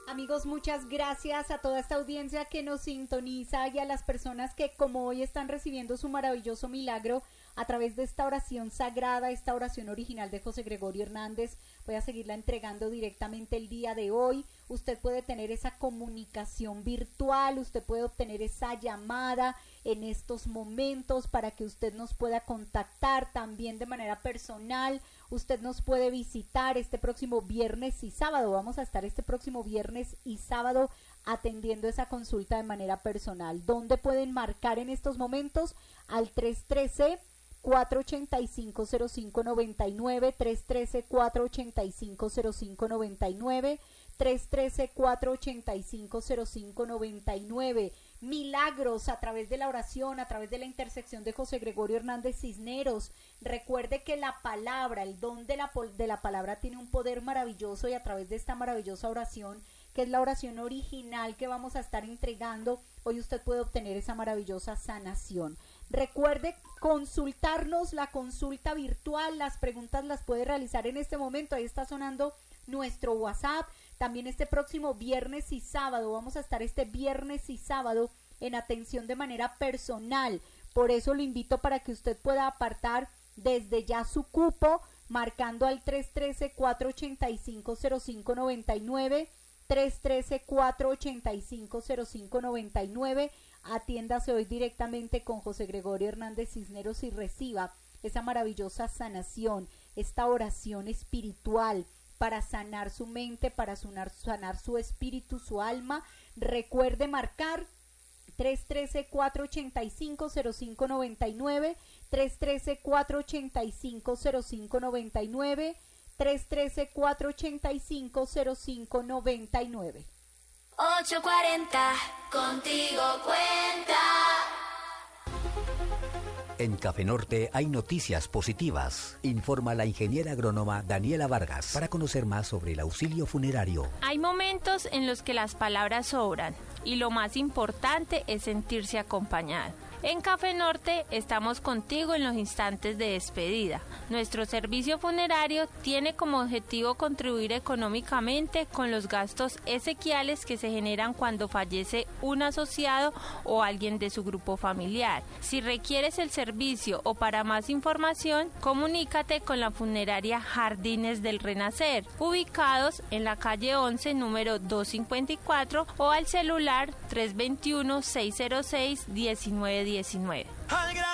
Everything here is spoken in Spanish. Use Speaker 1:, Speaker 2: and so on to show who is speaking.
Speaker 1: Amigos, muchas gracias a toda esta audiencia que nos sintoniza y a las personas que como hoy están recibiendo su maravilloso milagro a través de esta oración sagrada, esta oración original de José Gregorio Hernández. Voy a seguirla entregando directamente el día de hoy. Usted puede tener esa comunicación virtual, usted puede obtener esa llamada en estos momentos para que usted nos pueda contactar también de manera personal. Usted nos puede visitar este próximo viernes y sábado. Vamos a estar este próximo viernes y sábado atendiendo esa consulta de manera personal. ¿Dónde pueden marcar en estos momentos? Al 313-485-0599, 313-485-0599, 313-485-0599. Milagros a través de la oración, a través de la intersección de José Gregorio Hernández Cisneros. Recuerde que la palabra, el don de la palabra tiene un poder maravilloso, y a través de esta maravillosa oración, que es la oración original que vamos a estar entregando, hoy usted puede obtener esa maravillosa sanación. Recuerde consultarnos, la consulta virtual, las preguntas las puede realizar en este momento. Ahí está sonando nuestro WhatsApp. También este próximo viernes y sábado, vamos a estar este viernes y sábado en atención de manera personal. Por eso lo invito para que usted pueda apartar desde ya su cupo, marcando al 313-485-0599, 313-485-0599. Atiéndase hoy directamente con José Gregorio Hernández Cisneros y reciba esa maravillosa sanación, esta oración espiritual para sanar su mente, para sanar su espíritu, su alma. Recuerde marcar 313-485-0599, 313-485-0599, 313-485-0599.
Speaker 2: 840, contigo cuenta.
Speaker 3: En Café Norte hay noticias positivas, informa la ingeniera agrónoma Daniela Vargas. Para conocer más sobre el auxilio funerario.
Speaker 4: Hay momentos en los que las palabras sobran y lo más importante es sentirse acompañado. En Café Norte estamos contigo en los instantes de despedida. Nuestro servicio funerario tiene como objetivo contribuir económicamente con los gastos esequiales que se generan cuando fallece un asociado o alguien de su grupo familiar. Si requieres el servicio o para más información, comunícate con la funeraria Jardines del Renacer, ubicados en la calle 11, número 254, o al celular 321-606-1919.